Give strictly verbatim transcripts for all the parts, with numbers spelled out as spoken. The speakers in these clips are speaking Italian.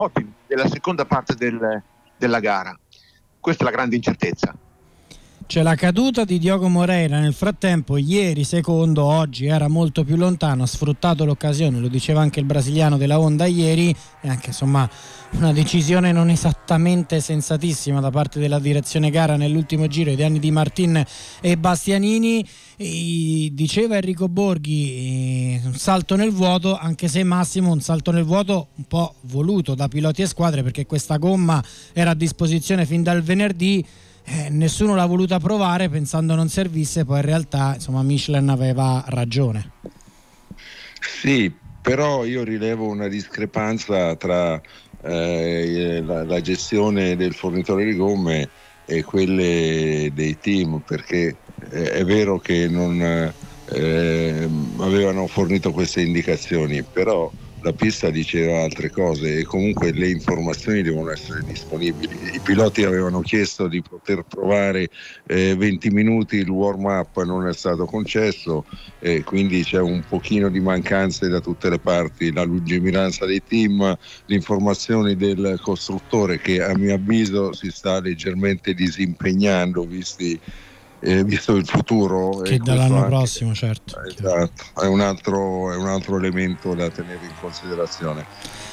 ottimi della seconda parte del, della gara. Questa è la grande incertezza. C'è la caduta di Diogo Moreira, nel frattempo ieri secondo, oggi era molto più lontano, ha sfruttato l'occasione, lo diceva anche il brasiliano della Honda ieri, e anche insomma una decisione non esattamente sensatissima da parte della direzione gara nell'ultimo giro, i danni di Martin e Bastianini. E diceva Enrico Borghi, un salto nel vuoto, anche se Massimo un salto nel vuoto un po' voluto da piloti e squadre, perché questa gomma era a disposizione fin dal venerdì. Eh, nessuno l'ha voluta provare pensando non servisse, poi in realtà insomma Michelin aveva ragione. Sì, però io rilevo una discrepanza tra eh, la, la gestione del fornitore di gomme e quelle dei team, perché eh, è vero che non eh, avevano fornito queste indicazioni, però la pista diceva altre cose e comunque le informazioni devono essere disponibili. I piloti avevano chiesto di poter provare eh, venti minuti, il warm up non è stato concesso, e quindi c'è un pochino di mancanze da tutte le parti, la lungimiranza dei team, le informazioni del costruttore che a mio avviso si sta leggermente disimpegnando visti Eh, visto il futuro che dall'anno anche, prossimo, certo, esatto, è un altro è un altro elemento da tenere in considerazione.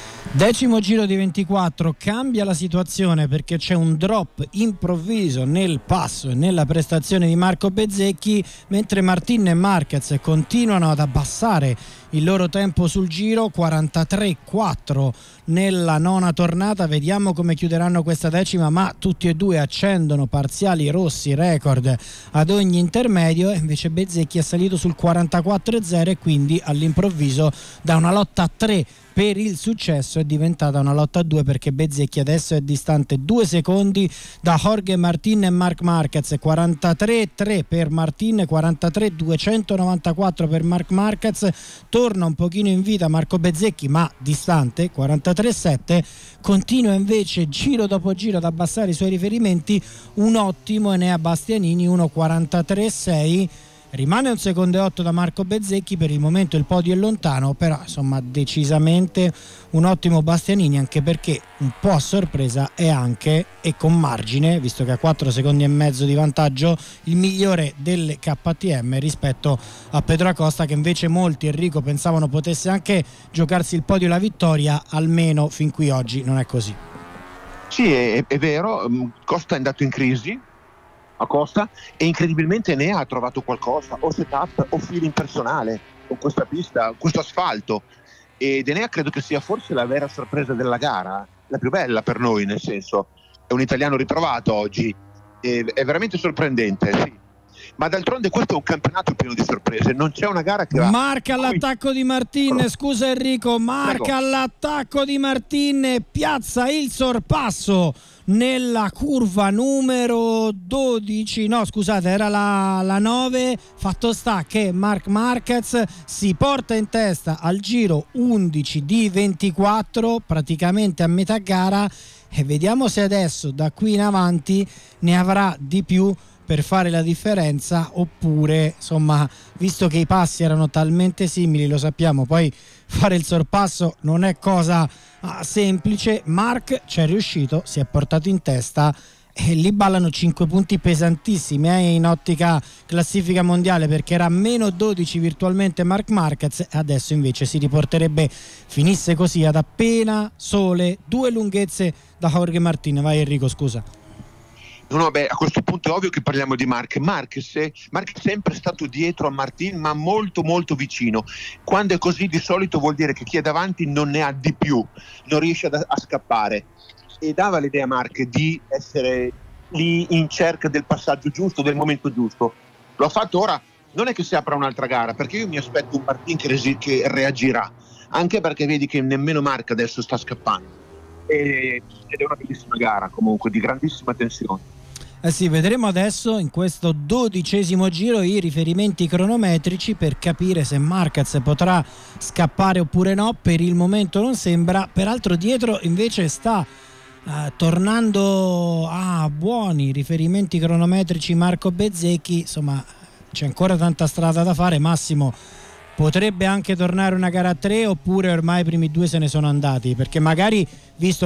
Decimo giro di ventiquattro, cambia la situazione perché c'è un drop improvviso nel passo e nella prestazione di Marco Bezzecchi, mentre Martin e Marquez continuano ad abbassare il loro tempo sul giro, quarantatré quattro nella nona tornata. Vediamo come chiuderanno questa decima, ma tutti e due accendono parziali rossi record ad ogni intermedio, e invece Bezzecchi è salito sul quarantaquattro zero e quindi all'improvviso da una lotta a tre per il successo è diventata una lotta a due, perché Bezzecchi adesso è distante due secondi da Jorge Martin e Marc Marquez, quarantatré tre per Martin, quarantatré duecentonovantaquattro per Marc Marquez. Torna un pochino in vita Marco Bezzecchi, ma distante, quarantatré sette. Continua invece giro dopo giro ad abbassare i suoi riferimenti, un ottimo Enea Bastianini, uno quarantatré sei. Rimane un secondo e otto da Marco Bezzecchi, per il momento il podio è lontano, però insomma decisamente un ottimo Bastianini, anche perché un po' a sorpresa è anche, e con margine, visto che ha quattro secondi e mezzo di vantaggio, il migliore delle K T M rispetto a Pedro Acosta, che invece molti, Enrico, pensavano potesse anche giocarsi il podio e la vittoria, almeno fin qui oggi non è così. Sì, è, è vero, Costa è andato in crisi a Costa, e incredibilmente ne ha trovato qualcosa, o setup o feeling personale con questa pista, questo asfalto, ed Enea credo che sia forse la vera sorpresa della gara, la più bella per noi, nel senso è un italiano ritrovato oggi, e è veramente sorprendente, sì. Ma d'altronde questo è un campionato pieno di sorprese, non c'è una gara che va... Marca all'attacco di Martin, scusa Enrico, marca Prego. all'attacco di Martin, piazza il sorpasso nella curva numero dodici, no scusate era la, la nove. Fatto sta che Marc Marquez si porta in testa al giro undici di ventiquattro, praticamente a metà gara, e vediamo se adesso da qui in avanti ne avrà di più per fare la differenza, oppure insomma, visto che i passi erano talmente simili, lo sappiamo, poi fare il sorpasso non è cosa ah, semplice. Marc ci è riuscito, si è portato in testa, e lì ballano cinque punti pesantissimi eh, in ottica classifica mondiale, perché era meno dodici virtualmente Marc Marquez, e adesso invece si riporterebbe, finisse così, ad appena sole due lunghezze da Jorge Martin. Vai Enrico, scusa. No, no, beh, a questo punto è ovvio che parliamo di Marc. Marquez è, Marquez è sempre stato dietro a Martin, ma molto molto vicino. Quando è così di solito vuol dire che chi è davanti non ne ha di più, non riesce a, a scappare. E dava l'idea a Marc di essere lì in cerca del passaggio giusto, del momento giusto. Lo ha fatto ora, non è che si apra un'altra gara, perché io mi aspetto un Martin che, resi- che reagirà, anche perché vedi che nemmeno Marc adesso sta scappando. E, ed è una bellissima gara comunque, di grandissima tensione. Eh sì, vedremo adesso in questo dodicesimo giro i riferimenti cronometrici per capire se Marquez potrà scappare oppure no. Per il momento non sembra, peraltro dietro invece sta eh, tornando a buoni riferimenti cronometrici Marco Bezzecchi. Insomma, c'è ancora tanta strada da fare. Massimo, potrebbe anche tornare una gara a tre, oppure ormai i primi due se ne sono andati, perché magari, visto